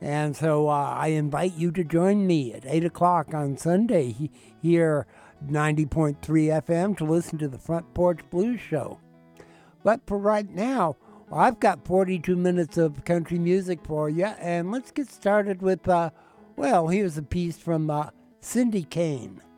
And so I invite you to join me at 8 o'clock on Sunday here, 90.3 FM, to listen to the Front Porch Blues Show. But for right now, I've got 42 minutes of country music for you, and let's get started with, here's a piece from Cindy Kane.